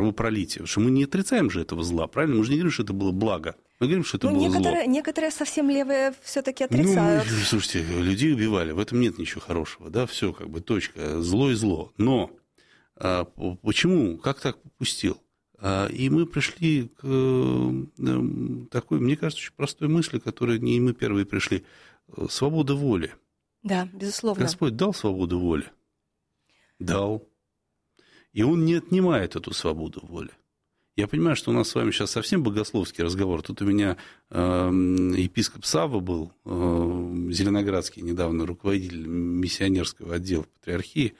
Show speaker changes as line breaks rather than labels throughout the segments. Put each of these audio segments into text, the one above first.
кровопролития. Потому что мы не отрицаем же этого зла, правильно? Мы же не говорим, что это было благо. Мы говорим, что это было зло.
Некоторые совсем левые все-таки отрицают.
Слушайте, людей убивали, в этом нет ничего хорошего, да, все как бы точка, зло и зло. Но почему, как так попустил? И мы пришли к такой, мне кажется, очень простой мысли, которой не мы первые пришли. Свобода воли.
Да, безусловно.
Господь дал свободу воли? Дал. И Он не отнимает эту свободу воли. Я понимаю, что у нас с вами сейчас совсем богословский разговор. Тут у меня епископ Савва был, зеленоградский, недавно руководитель миссионерского отдела патриархии.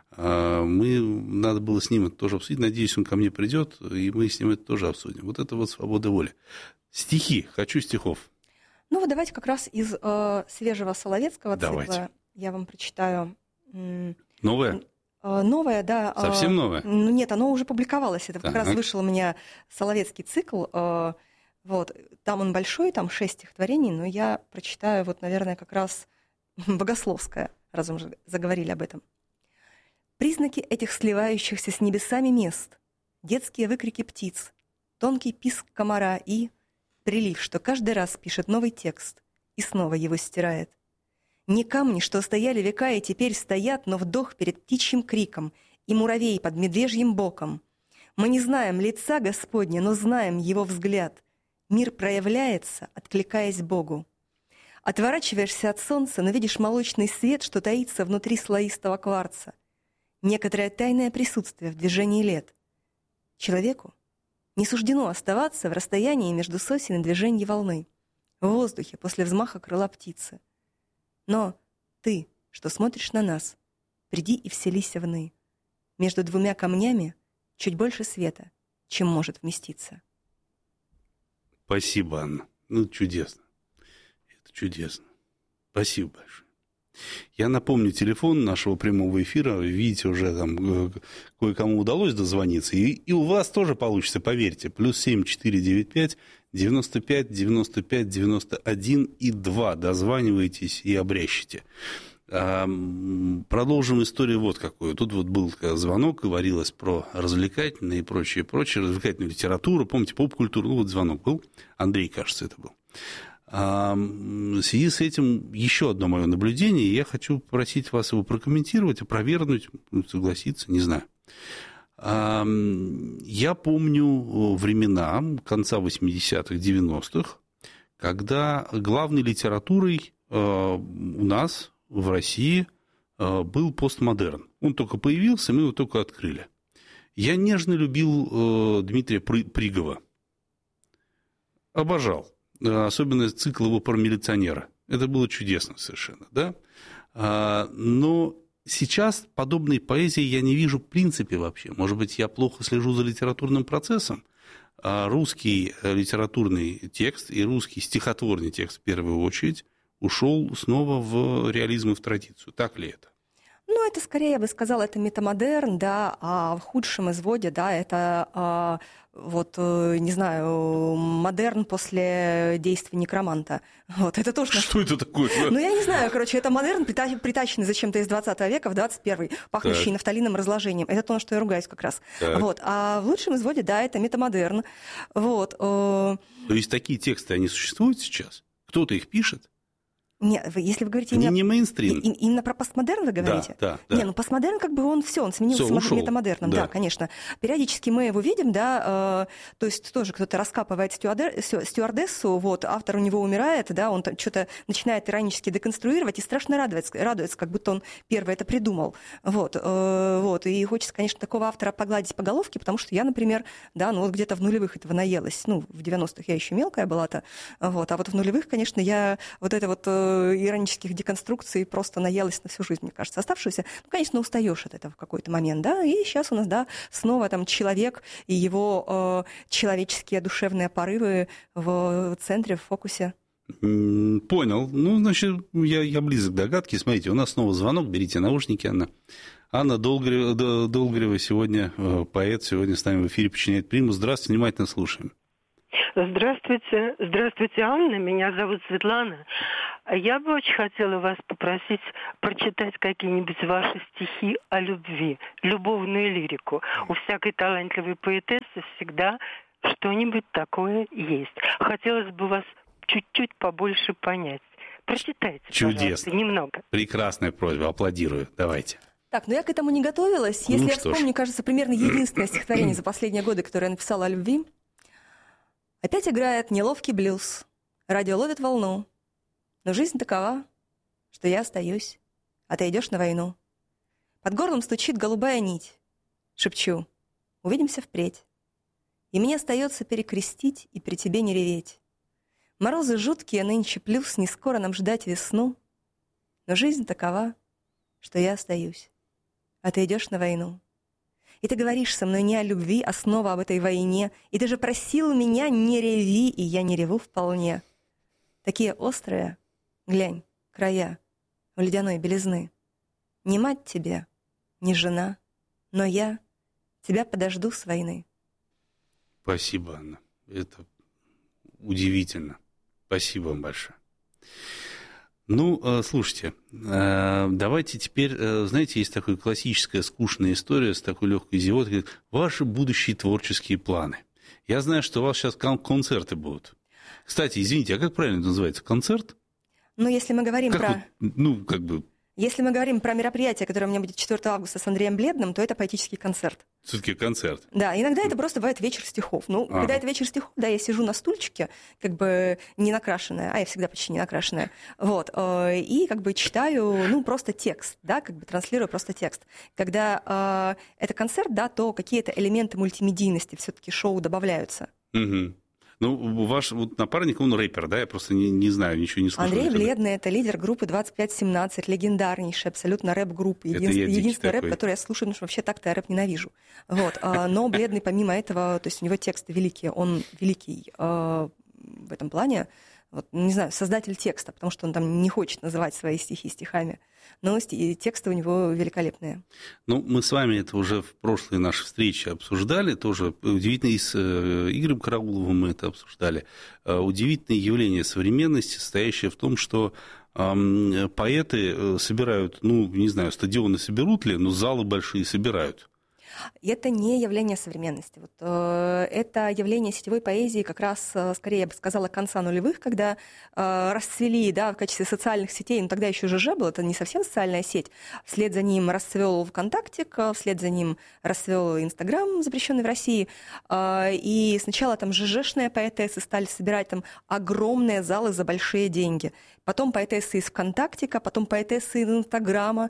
Надо было с ним это тоже обсудить. Надеюсь, он ко мне придет, и мы с ним это тоже обсудим. Вот это вот свобода воли. Стихи. Хочу стихов.
Ну, вот давайте как раз из свежего Соловецкого
цикла
я вам прочитаю.
Новое?
Новое, да.
Совсем новое?
Ну, нет, оно уже публиковалось. Это как раз вышел у меня Соловецкий цикл. Вот. Там он большой, там 6 стихотворений, но я прочитаю, вот, наверное, как раз богословское, раз мы уже заговорили об этом. Признаки этих сливающихся с небесами мест, детские выкрики птиц, тонкий писк комара и прилив, что каждый раз пишет новый текст и снова его стирает. Не камни, что стояли века и теперь стоят, но вдох перед птичьим криком и муравей под медвежьим боком. Мы не знаем лица Господня, но знаем его взгляд. Мир проявляется, откликаясь Богу. Отворачиваешься от солнца, но видишь молочный свет, что таится внутри слоистого кварца. Некоторое тайное присутствие в движении лет. Человеку не суждено оставаться в расстоянии между сосен и движений волны, в воздухе после взмаха крыла птицы. Но ты, что смотришь на нас, приди и вселися вны. Между двумя камнями чуть больше света, чем может вместиться.
Спасибо, Анна. Ну, чудесно. Это чудесно. Спасибо большое. Я напомню телефон нашего прямого эфира. Видите, уже там кое-кому удалось дозвониться. И у вас тоже получится, поверьте. +7 495 95 95 91 и 2. Дозванивайтесь и обрящите. Продолжим историю вот какую. Тут вот был звонок, говорилось про развлекательные и прочее, развлекательную литературу. Помните, поп-культуру? Ну, вот звонок был. Андрей, кажется, это был. В связи с этим еще одно мое наблюдение, и я хочу попросить вас его прокомментировать, опровергнуть, согласиться, не знаю. Я помню времена конца 80-х, 90-х, когда главной литературой у нас в России был постмодерн. Он только появился, мы его только открыли. Я нежно любил Дмитрия Пригова. Обожал. Особенно цикл его про милиционера. Это было чудесно совершенно, да? Но сейчас подобной поэзии я не вижу в принципе вообще. Может быть, я плохо слежу за литературным процессом. Русский литературный текст и русский стихотворный текст в первую очередь ушел снова в реализм и в традицию. Так ли это?
Ну, это скорее, я бы сказала, это метамодерн, да, а в худшем изводе, да, это, вот, не знаю, модерн после действий некроманта. Вот, это тоже...
Что это такое?
Ну, я не знаю, короче, это модерн, притащенный зачем-то из 20 века в 21-й, пахнущий нафталином разложением. Это то, на что я ругаюсь как раз. Вот, а в лучшем изводе, да, это метамодерн. Вот. То
есть такие тексты, они существуют сейчас? Кто-то их пишет?
Нет, если вы говорите
не мейнстрим.
Именно про постмодерн вы говорите?
Да.
Не, ну постмодерн как бы он сменился метамодерном, да, конечно. Периодически мы его видим, да, то есть тоже кто-то раскапывает стюардессу, вот, автор у него умирает, да, он что-то начинает иронически деконструировать и страшно радуется, как будто он первый это придумал, вот, и хочется, конечно, такого автора погладить по головке, потому что я, например, да, ну вот где-то в нулевых этого наелась, ну, в 90-х я еще мелкая была-то, вот, а вот в нулевых, конечно, я вот это вот иронических деконструкций просто наелась на всю жизнь, мне кажется, оставшуюся. Ну, конечно, устаешь от этого в какой-то момент, да, и сейчас у нас, да, снова там человек и его человеческие душевные порывы в центре, в фокусе.
Понял. Ну, значит, я близок к догадке. Смотрите, у нас снова звонок, берите наушники, Анна. Анна Долгорева сегодня, поэт, сегодня с нами в эфире «Подчиняет примус». Здравствуйте, внимательно слушаем.
Здравствуйте. Здравствуйте, Анна. Меня зовут Светлана. Я бы очень хотела вас попросить прочитать какие-нибудь ваши стихи о любви, любовную лирику. У всякой талантливой поэтессы всегда что-нибудь такое есть. Хотелось бы вас чуть-чуть побольше понять. Прочитайте, пожалуйста, немного.
Прекрасная просьба. Аплодирую. Давайте.
Так, я к этому не готовилась. Если я вспомню, кажется, примерно единственное стихотворение за последние годы, которое я написала о любви. Опять играет неловкий блюз. Радио ловит волну. Но жизнь такова, что я остаюсь, а ты идешь на войну. Под горлом стучит голубая нить. Шепчу: увидимся впредь. И мне остается перекрестить и при тебе не реветь. Морозы жуткие нынче, плюс не скоро нам ждать весну. Но жизнь такова, что я остаюсь, а ты идешь на войну. И ты говоришь со мной не о любви, а снова об этой войне. И ты же просил меня не реви, и я не реву вполне. Такие острые, глянь, края в ледяной белизны. Не мать тебе, не жена, но я тебя подожду с войны.
Спасибо, Анна. Это удивительно. Спасибо вам большое. Слушайте, давайте теперь, знаете, есть такая классическая скучная история с такой легкой зевотой. Ваши будущие творческие планы. Я знаю, что у вас сейчас концерты будут. Кстати, извините, а как правильно это называется? Концерт?
Если мы говорим Если мы говорим про мероприятие, которое у меня будет 4 августа с Андреем Бледным, то это поэтический концерт.
Все-таки концерт.
Да, иногда это просто бывает вечер стихов. Когда это вечер стихов, да, я сижу на стульчике, не накрашенная, я всегда почти не накрашенная, и читаю, просто текст, да, транслирую просто текст. Когда это концерт, да, то какие-то элементы мультимедийности все-таки шоу добавляются.
Угу. Ваш напарник, он рэпер, да? Я просто не знаю, ничего не слышал.
Андрей Бледный — это лидер группы 2517, легендарнейшая абсолютно рэп-группа. Единственный рэп, который я слушаю, потому что вообще так-то я рэп ненавижу. Но Бледный, помимо этого, то есть у него тексты великие, он великий в этом плане, не знаю, создатель текста, потому что он там не хочет называть свои стихи стихами. Но тексты у него великолепные. Мы с вами это уже в прошлой нашей встрече обсуждали, тоже удивительно, и с Игорем Карауловым мы это обсуждали. Удивительное явление современности, состоящее в том, что поэты собирают, не знаю, стадионы соберут ли, но залы большие собирают. Это не явление современности. Это явление сетевой поэзии как раз, скорее, я бы сказала, конца нулевых, когда расцвели, да, в качестве социальных сетей, тогда еще ЖЖ был, это не совсем социальная сеть. Вслед за ним расцвел ВКонтактик, вслед за ним расцвел Инстаграм, запрещенный в России. И сначала там ЖЖшные поэтессы стали собирать там огромные залы за большие деньги. Потом поэтессы из ВКонтактика, потом поэтессы из Инстаграма.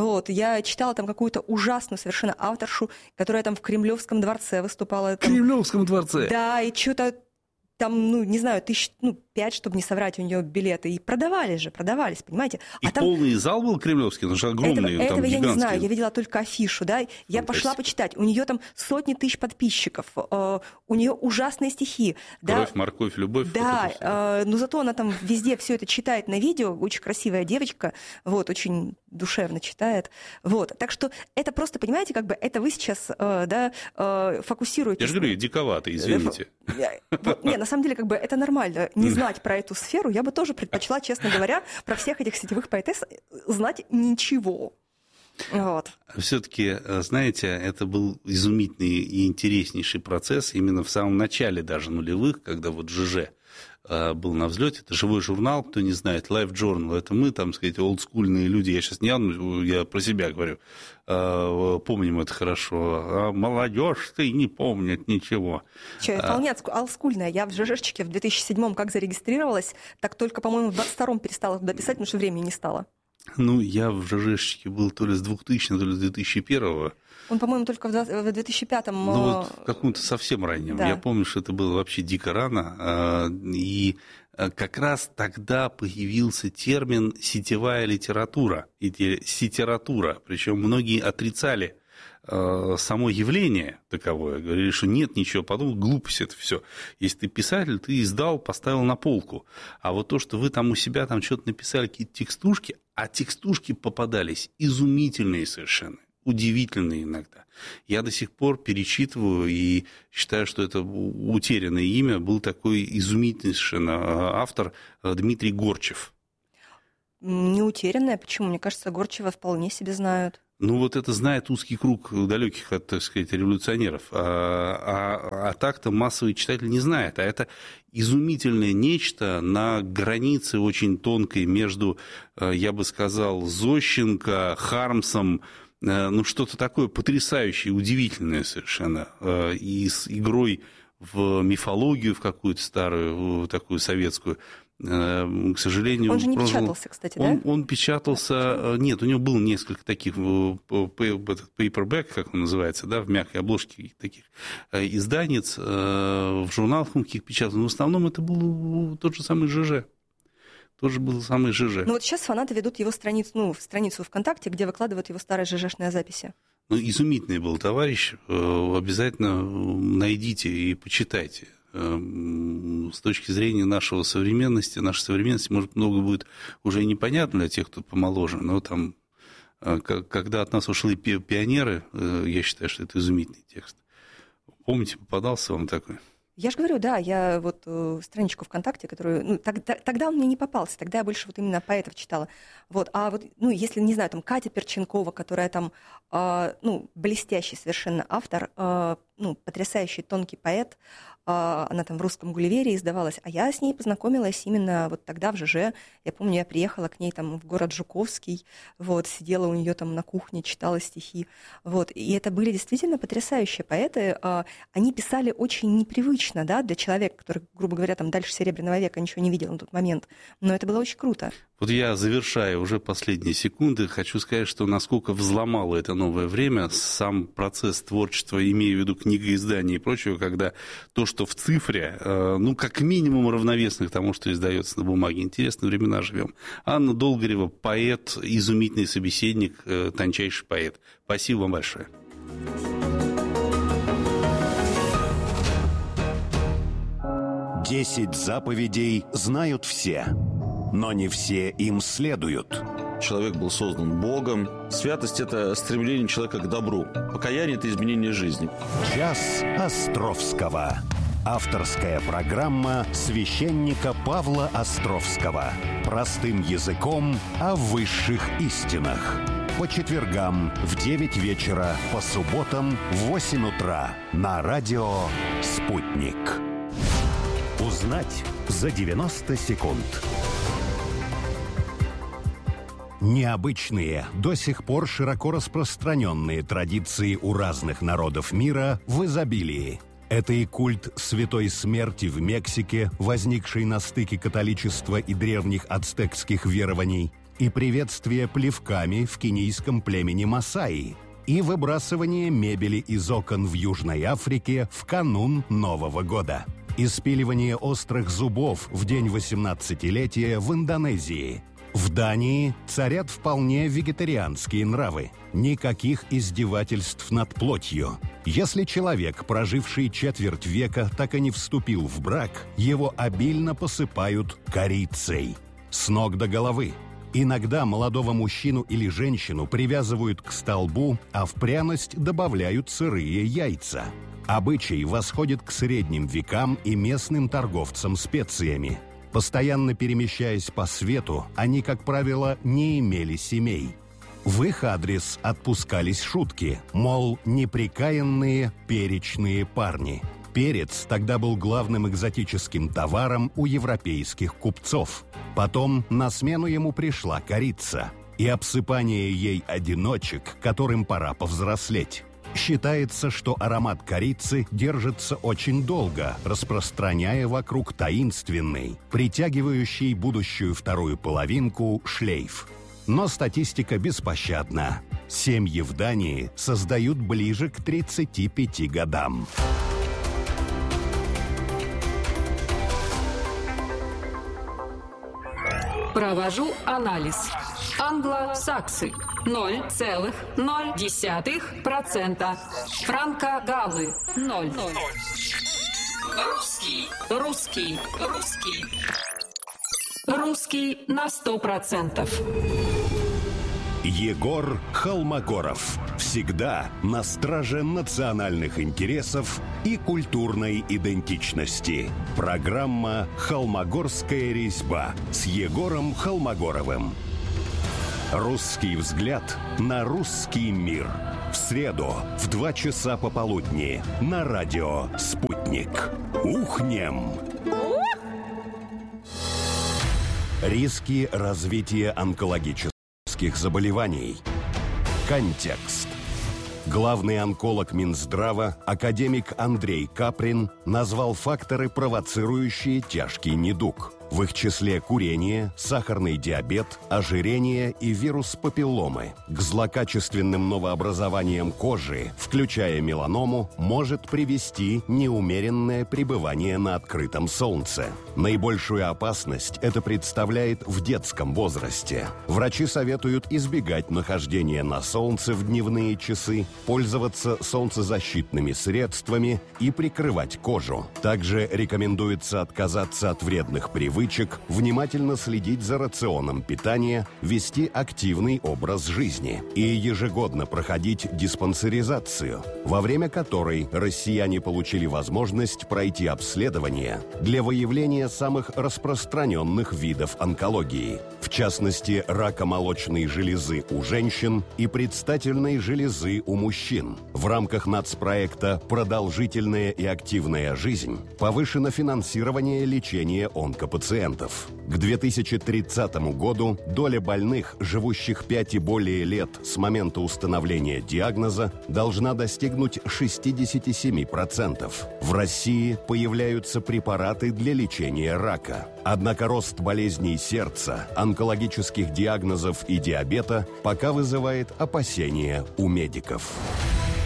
Я читала там какую-то ужасную совершенно авторшу, которая там в Кремлевском дворце выступала.
В Кремлевском дворце?
Да, и что-то там, не знаю, 5, чтобы не соврать, у нее билеты. И продавались, понимаете?
И полный зал был кремлевский, он же огромный.
Этого я не знаю, я видела только афишу, да. Я пошла почитать, у нее там сотни тысяч подписчиков, у нее ужасные стихи.
Кровь, морковь, любовь.
Да, но зато она там везде все это читает на видео, очень красивая девочка, очень душевно читает. Так что это просто, понимаете, это вы сейчас, фокусируетесь.
Я же говорю, диковато, извините.
На самом деле, это нормально. Не знать про эту сферу, я бы тоже предпочла, честно говоря, про всех этих сетевых поэтесс знать ничего.
Все-таки, знаете, это был изумительный и интереснейший процесс именно в самом начале даже нулевых, когда ЖЖ был на взлете. Это живой журнал, кто не знает, Life Journal. Это мы, там, сказать, олдскульные люди. Я сейчас я про себя говорю. Помним это хорошо. А молодежь-то и не помнит ничего.
Вполне олдскульная. Я в ЖЖшечке в 2007-м как зарегистрировалась, так только, по-моему, в 22-м перестала туда писать, потому что времени не стало.
Я в ЖЖшечке был то ли с 2000, то ли с 2001-го.
Он, по-моему, только в 2005-м...
в каком-то совсем раннем. Да. Я помню, что это было вообще дико рано. И как раз тогда появился термин «сетевая литература». Сетература. Причем многие отрицали само явление таковое. Говорили, что нет ничего подобного, глупость это все. Если ты писатель, ты издал, поставил на полку. А то, что вы там у себя что-то написали, какие-то текстушки, а текстушки попадались изумительные совершенно. удивительные иногда. Я до сих пор перечитываю и считаю, что это утерянное имя. Был такой изумительный совершенно автор Дмитрий Горчев.
Не утерянное. Почему? Мне кажется, Горчева вполне себе знают.
Ну, вот это знает узкий круг далеких от, так сказать, революционеров. А так-то массовый читатель не знает. А это изумительное нечто на границе очень тонкой между, я бы сказал, Зощенко, Хармсом, ну, что-то такое потрясающее, удивительное совершенно. И с игрой в мифологию, в какую-то старую, такую советскую. К сожалению...
Он же не печатался, кстати, да?
Он печатался... Нет, у него было несколько таких paperback, как он называется, да, в мягкой обложке таких изданиц, в журналах каких печатался. Но в основном это был тот же самый ЖЖ. Тоже был самый ЖЖ.
Ну вот сейчас фанаты ведут его страницу, страницу ВКонтакте, где выкладывают его старые ЖЖшные записи.
Ну, изумительный был товарищ. Обязательно найдите и почитайте. С точки зрения нашей современности, может, много будет уже непонятно для тех, кто помоложе, но там, когда от нас ушли пионеры, я считаю, что это изумительный текст. Помните, попадался вам такой?
Я же говорю, да, я вот страничку ВКонтакте, которую... Ну, тогда он мне не попался, тогда я больше вот именно поэтов читала. Вот, а вот, ну, если, не знаю, там, Катя Перченкова, которая там, ну, блестящий совершенно автор, ну, потрясающий тонкий поэт, она там в «Русском Гулливере» издавалась, а я с ней познакомилась именно вот тогда в ЖЖ. Я помню, я приехала к ней там в город Жуковский, вот, сидела у нее там на кухне, читала стихи, вот, и это были действительно потрясающие поэты. Они писали очень непривычно, да, для человека, который, грубо говоря, там дальше Серебряного века ничего не видел на тот момент, но это было очень круто.
Вот я, завершая уже последние секунды, хочу сказать, что насколько взломало это новое время, сам процесс творчества, имея в виду книгоиздание и прочего, когда то, что в цифре, ну, как минимум равновесно к тому, что издается на бумаге. Интересные времена живем. Анна Долгорева, поэт, изумительный собеседник, тончайший поэт. Спасибо вам большое.
«10 заповедей знают все, но не все им следуют».
Человек был создан Богом. Святость – это стремление человека к добру. Покаяние – это изменение жизни.
«Час Островского». Авторская программа священника Павла Островского. Простым языком о высших истинах. По четвергам в 9 вечера, по субботам в 8 утра на радио «Спутник». Узнать за 90 секунд. Необычные, до сих пор широко распространенные традиции у разных народов мира в изобилии. Это и культ Святой Смерти в Мексике, возникший на стыке католичества и древних ацтекских верований, и приветствие плевками в кенийском племени Масаи, и выбрасывание мебели из окон в Южной Африке в канун Нового года. Испиливание острых зубов в день 18-летия в Индонезии. В Дании царят вполне вегетарианские нравы. Никаких издевательств над плотью. Если человек, проживший четверть века, так и не вступил в брак, его обильно посыпают корицей. С ног до головы. Иногда молодого мужчину или женщину привязывают к столбу, а в пряность добавляют сырые яйца. Обычай восходит к средним векам и местным торговцам специями. Постоянно перемещаясь по свету, они, как правило, не имели семей. В их адрес отпускались шутки, мол, неприкаянные перечные парни. Перец тогда был главным экзотическим товаром у европейских купцов. Потом на смену ему пришла корица и обсыпание ей одиночек, которым пора повзрослеть. Считается, что аромат корицы держится очень долго, распространяя вокруг таинственный, притягивающий будущую вторую половинку шлейф. Но статистика беспощадна. Семьи в Дании создают ближе к 35 годам.
Провожу анализ. Англосаксы 0,0%. Франко-галлы 0. Русский на 100%.
Егор Холмогоров. всегда на страже национальных интересов и культурной идентичности. Программа «Холмогорская резьба» с Егором Холмогоровым. «Русский взгляд» на русский мир. В среду в 2 часа пополудни на радио «Спутник». Ухнем! Риски развития онкологических заболеваний. Контекст. Главный онколог Минздрава, академик Андрей Каприн, назвал факторы, провоцирующие тяжкий недуг. В их числе курение, сахарный диабет, ожирение и вирус папилломы. К злокачественным новообразованиям кожи, включая меланому, может привести неумеренное пребывание на открытом солнце. Наибольшую опасность это представляет в детском возрасте. Врачи советуют избегать нахождения на солнце в дневные часы, пользоваться солнцезащитными средствами и прикрывать кожу. Также рекомендуется отказаться от вредных привычек, внимательно следить за рационом питания, вести активный образ жизни и ежегодно проходить диспансеризацию, во время которой россияне получили возможность пройти обследование для выявления самых распространенных видов онкологии, в частности, рака молочной железы у женщин и предстательной железы у мужчин. В рамках нацпроекта «Продолжительная и активная жизнь» повышено финансирование лечения онкопациентов. К 2030 году доля больных, живущих 5 и более лет с момента установления диагноза, должна достигнуть 67%. В России появляются препараты для лечения рака. Однако рост болезней сердца, онкологических диагнозов и диабета пока вызывает опасения у медиков.